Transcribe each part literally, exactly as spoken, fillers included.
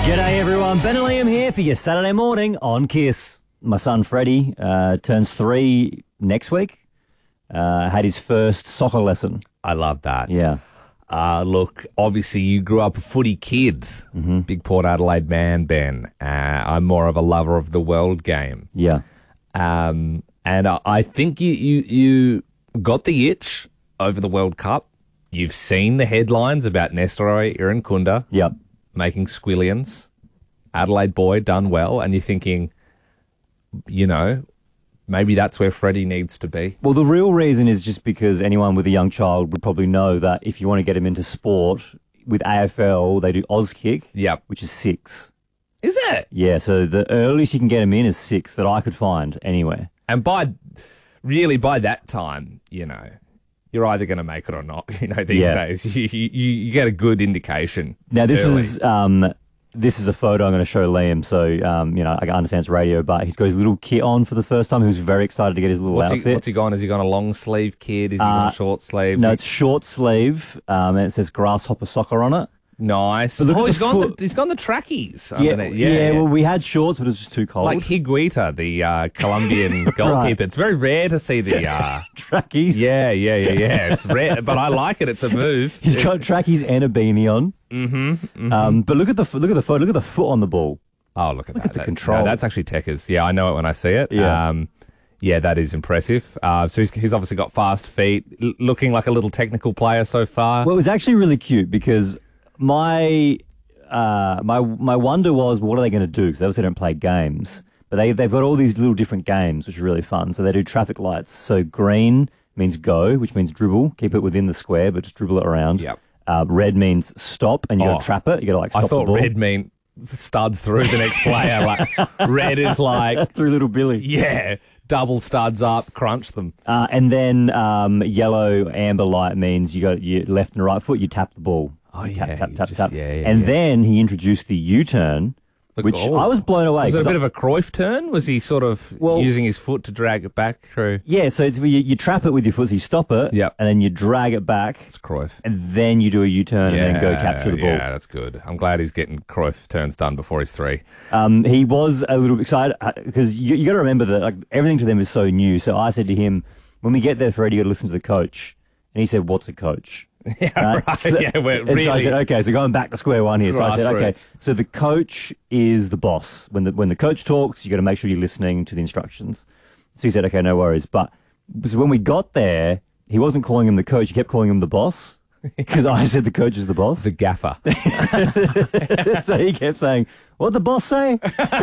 G'day everyone, Ben and Liam here for your Saturday morning on Kiss. My son Freddie uh, turns three next week. Uh, had his first soccer lesson. I love that. Yeah. Uh, look, obviously you grew up a footy kid. Mm-hmm. Big Port Adelaide man, Ben. Uh, I'm more of a lover of the world game. Yeah. Um, and I, I think you, you, you got the itch over the World Cup. You've seen the headlines about Nestor Irankunda. Yep. Making squillions. Adelaide boy, done well. And you're thinking, you know, maybe that's where Freddie needs to be. Well, the real reason is just because anyone with a young child would probably know that if you want to get him into sport, with A F L, they do Auskick, Yep. which is six. Is it? Yeah, so the earliest you can get him in is six that I could find anywhere. And by, really by that time, you know, you're either going to make it or not, you know, these Yeah. days. You, you, you get a good indication. Now, this early. is um, this is a photo I'm going to show Liam. So, um, you know, I understand it's radio, but he's got his little kit on for the first time. He was very excited to get his little What's outfit. he, what's he gone? Has he gone a long sleeve kid? Is he Uh, gone short sleeves? No, He- it's short sleeve, um, and it says Grasshopper Soccer on it. nice. But look Oh, at he's the gone, foot. the, he's gone the trackies. Yeah, underneath. yeah, Well, we had shorts, but it was just too cold. Like Higuita, the uh, Colombian goalkeeper. It's very rare to see the... Uh, trackies. yeah, yeah, yeah, yeah. It's rare, but I like it. It's a move. He's got trackies and a beanie on. Mm-hmm. mm-hmm. Um, but look at the look at the photo. Look at the foot on the ball. Oh, look at Look that. at the That- control. no, that's actually Techers. Yeah, I know it when I see it. Yeah. Um, yeah, that is impressive. Uh, so he's, he's obviously got fast feet, l- looking like a little technical player so far. Well, it was actually really cute because my uh, my my wonder was, well, what are they going to do? Because they obviously don't play games, but they they've got all these little different games, which are really fun. So they do traffic lights. So green means go, which means dribble, keep it within the square, but just dribble it around. Yep. Uh, red means stop, and you got Oh. to trap it. You got to like stop I thought the ball. red mean studs through the next player. Like red is like, through little Billy. yeah, double studs up, crunch them. Uh, and then um, yellow amber light means you got your left and right foot. You tap the ball. Oh, You yeah, tap tap you tap just- tap. yeah, yeah, and yeah. then he introduced the U-turn, The which goal. I was blown away. Was it a 'cause bit I- of a Cruyff turn? Was he sort of Well- using his foot to drag it back through? Yeah, so it's where you, you trap it with your foot, so you stop it, Yep. and then you drag it back, It's Cruyff. and then you do a U-turn and then go capture the ball. Yeah, that's good. I'm glad he's getting Cruyff turns done before he's three. Um, he was a little excited because you, you got to remember that like everything to them is so new. So I said to him, when we get there, Freddie, you got to listen to the coach, and he said, "What's a coach?" Yeah, right. So- yeah, we're and so I really- said, okay, so going back to square one here. So I said, okay, Grassroots. so the coach is the boss. When the when the coach talks, you got to make sure you're listening to the instructions. So he said, okay, no worries. But so when we got there, he wasn't calling him the coach. He kept calling him the boss because I said the coach is the boss. The gaffer. So he kept saying, "What'd the boss say?"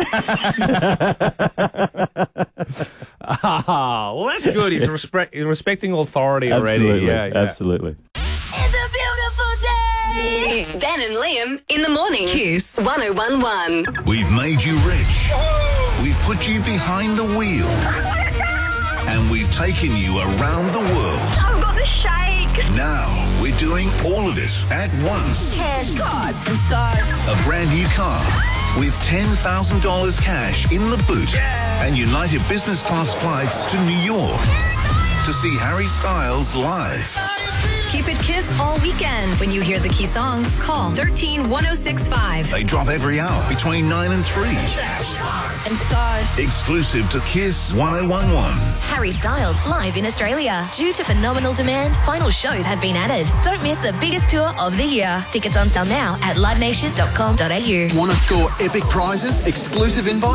Ah, well, that's good. He's respect, he's respecting authority already. Absolutely, Yeah, yeah. absolutely. It's a beautiful day. It's Ben and Liam in the morning. Kiss one oh one one. We've made you rich. We've put you behind the wheel. And we've taken you around the world. I've got the shake. Now we're doing all of it at once. Cash, cars, and stars. A brand new car with ten thousand dollars cash in the boot and United Business Class flights to New York to see Harry Styles live. Keep it Kiss all weekend. When you hear the key songs, call thirteen one oh six five. They drop every hour between nine and three. And stars. Exclusive to Kiss one oh one one. Harry Styles live in Australia. Due to phenomenal demand, final shows have been added. Don't miss the biggest tour of the year. Tickets on sale now at live nation dot com dot a u. Want to score epic prizes, exclusive invites?